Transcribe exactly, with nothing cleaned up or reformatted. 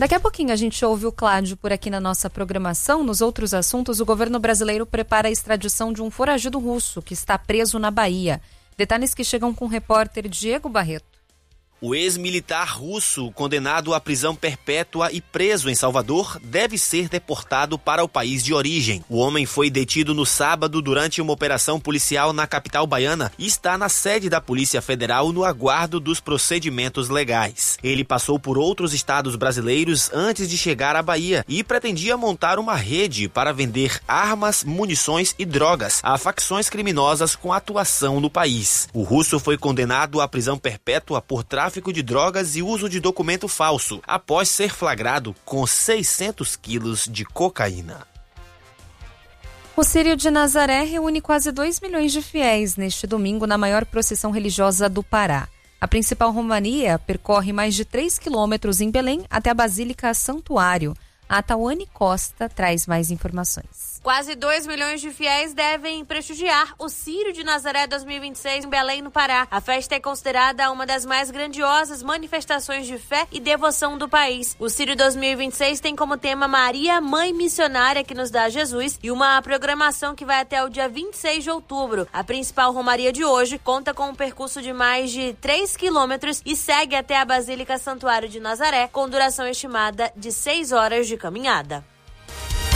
Daqui a pouquinho a gente ouve o Cláudio por aqui na nossa programação. Nos outros assuntos, o governo brasileiro prepara a extradição de um foragido russo que está preso na Bahia. Detalhes que chegam com o repórter Diego Barreto. O ex-militar russo, condenado à prisão perpétua e preso em Salvador, deve ser deportado para o país de origem. O homem foi detido no sábado durante uma operação policial na capital baiana e está na sede da Polícia Federal no aguardo dos procedimentos legais. Ele passou por outros estados brasileiros antes de chegar à Bahia e pretendia montar uma rede para vender armas, munições e drogas a facções criminosas com atuação no país. O russo foi condenado à prisão perpétua por tráfico de drogas e uso de documento falso, após ser flagrado com seiscentos quilos de cocaína. O Círio de Nazaré reúne quase dois milhões de fiéis neste domingo na maior procissão religiosa do Pará. A principal romaria percorre mais de três quilômetros em Belém até a Basílica Santuário. A Tawane Costa traz mais informações. Quase dois milhões de fiéis devem prestigiar o Círio de Nazaré dois mil e vinte e seis em Belém, no Pará. A festa é considerada uma das mais grandiosas manifestações de fé e devoção do país. O Círio dois mil e vinte e seis tem como tema Maria, Mãe Missionária que nos dá Jesus, e uma programação que vai até o dia vinte e seis de outubro. A principal romaria de hoje conta com um percurso de mais de três quilômetros e segue até a Basílica Santuário de Nazaré, com duração estimada de seis horas de caminhada.